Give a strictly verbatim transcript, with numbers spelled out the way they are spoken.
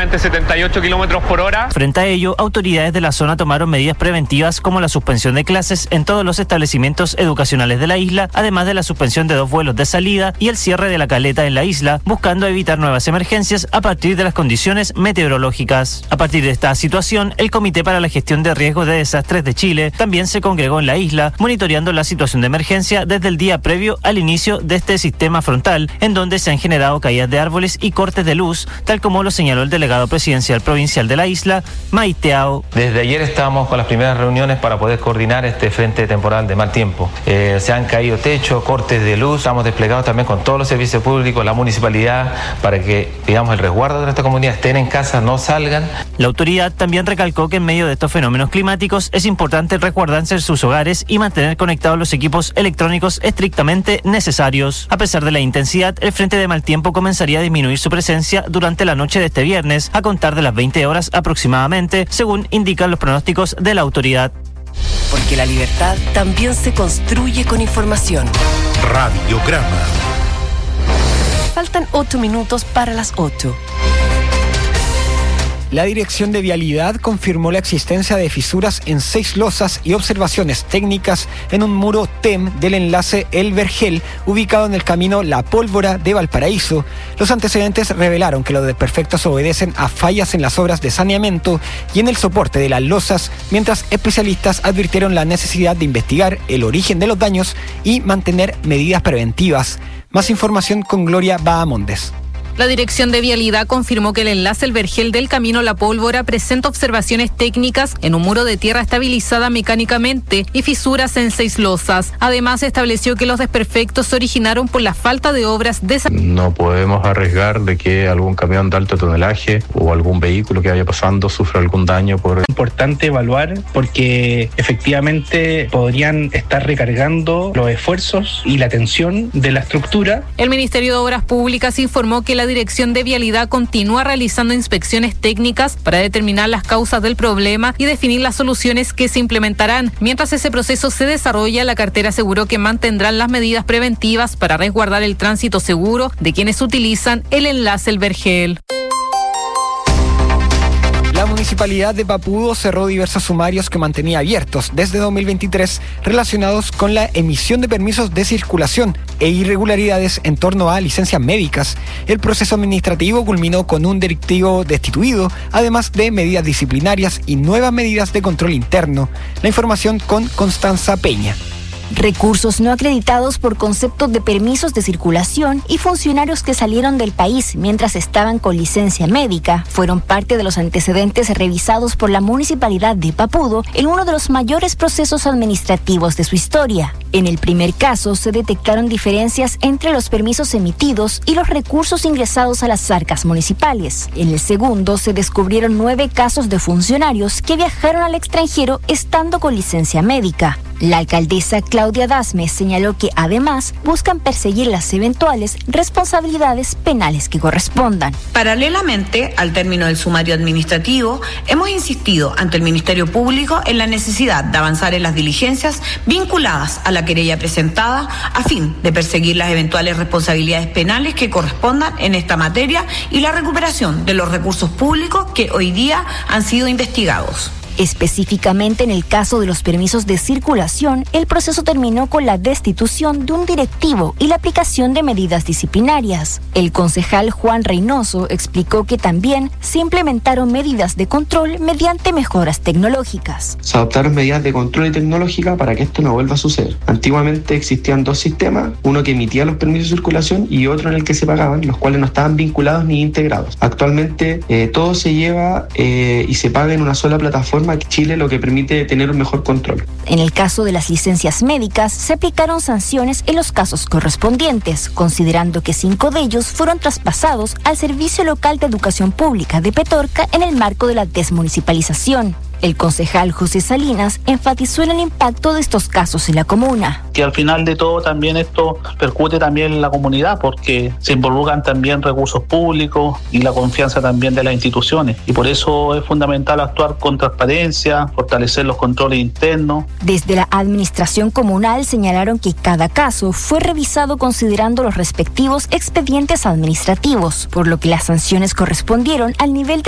aproximadamente setenta y ocho kilómetros por hora. Frente a ello, autoridades de la zona tomaron medidas preventivas como la suspensión de clases en todos los establecimientos educacionales de la isla, además de la suspensión de dos vuelos de salida y el cierre de la caleta en la isla, buscando evitar nuevas emergencias a partir de las condiciones meteorológicas. A partir de esta situación, el Comité para la Gestión de Riesgos de Desastres de Chile también se congregó en la isla, monitoreando la situación de emergencia desde el día previo al inicio de este sistema frontal, en donde se han generado caídas de árboles y cortes de luz, tal como lo señaló el delegado presidencial provincial de la isla, Maiteao. Desde ayer estábamos con las primeras reuniones para poder coordinar este frente temporal de mal tiempo. Eh, se han caído techos, cortes de luz, estamos desplegados también con todos los servicios públicos, la municipalidad, para que, digamos, el resguardo de nuestra comunidad, estén en casa, no salgan. La autoridad también recalcó que en medio de estos fenómenos climáticos es importante resguardarse en sus hogares y mantener conectados los equipos electrónicos estrictamente necesarios. A pesar de la intensidad, el frente de mal tiempo comenzaría a disminuir su presencia durante la noche de este viernes, a contar de las veinte horas aproximadamente, según indican los pronósticos de la autoridad. Porque la libertad también se construye con información. Radiograma. Faltan ocho minutos para las ocho. La Dirección de Vialidad confirmó la existencia de fisuras en seis losas y observaciones técnicas en un muro T E M del enlace El Vergel, ubicado en el camino La Pólvora de Valparaíso. Los antecedentes revelaron que los desperfectos obedecen a fallas en las obras de saneamiento y en el soporte de las losas, mientras especialistas advirtieron la necesidad de investigar el origen de los daños y mantener medidas preventivas. Más información con Gloria Bahamondes. La Dirección de Vialidad confirmó que el enlace El Vergel del camino La Pólvora presenta observaciones técnicas en un muro de tierra estabilizada mecánicamente y fisuras en seis losas. Además, estableció que los desperfectos se originaron por la falta de obras de... No podemos arriesgar de que algún camión de alto tonelaje o algún vehículo que vaya pasando sufra algún daño por... Es importante evaluar porque efectivamente podrían estar recargando los esfuerzos y la tensión de la estructura. El Ministerio de Obras Públicas informó que la Dirección de Vialidad continúa realizando inspecciones técnicas para determinar las causas del problema y definir las soluciones que se implementarán. Mientras ese proceso se desarrolla, la cartera aseguró que mantendrán las medidas preventivas para resguardar el tránsito seguro de quienes utilizan el enlace El Vergel. La Municipalidad de Papudo cerró diversos sumarios que mantenía abiertos desde dos mil veintitrés relacionados con la emisión de permisos de circulación e irregularidades en torno a licencias médicas. El proceso administrativo culminó con un directivo destituido, además de medidas disciplinarias y nuevas medidas de control interno. La información con Constanza Peña. Recursos no acreditados por conceptos de permisos de circulación y funcionarios que salieron del país mientras estaban con licencia médica fueron parte de los antecedentes revisados por la Municipalidad de Papudo en uno de los mayores procesos administrativos de su historia. En el primer caso se detectaron diferencias entre los permisos emitidos y los recursos ingresados a las arcas municipales. En el segundo se descubrieron nueve casos de funcionarios que viajaron al extranjero estando con licencia médica. La alcaldesa Claudia Dasme señaló que además buscan perseguir las eventuales responsabilidades penales que correspondan. Paralelamente al término del sumario administrativo, hemos insistido ante el Ministerio Público en la necesidad de avanzar en las diligencias vinculadas a la querella presentada a fin de perseguir las eventuales responsabilidades penales que correspondan en esta materia y la recuperación de los recursos públicos que hoy día han sido investigados. Específicamente en el caso de los permisos de circulación, el proceso terminó con la destitución de un directivo y la aplicación de medidas disciplinarias. El concejal Juan Reynoso explicó que también se implementaron medidas de control mediante mejoras tecnológicas. Se adoptaron medidas de control y tecnológica para que esto no vuelva a suceder. Antiguamente existían dos sistemas, uno que emitía los permisos de circulación y otro en el que se pagaban, los cuales no estaban vinculados ni integrados. Actualmente eh, todo se lleva eh, y se paga en una sola plataforma Chile, lo que permite tener un mejor control. En el caso de las licencias médicas, se aplicaron sanciones en los casos correspondientes, considerando que cinco de ellos fueron traspasados al Servicio Local de Educación Pública de Petorca en el marco de la desmunicipalización. El concejal José Salinas enfatizó en el impacto de estos casos en la comuna. Que al final de todo también esto percute también en la comunidad porque se involucran también recursos públicos y la confianza también de las instituciones. Y por eso es fundamental actuar con transparencia, fortalecer los controles internos. Desde la administración comunal señalaron que cada caso fue revisado considerando los respectivos expedientes administrativos, por lo que las sanciones correspondieron al nivel de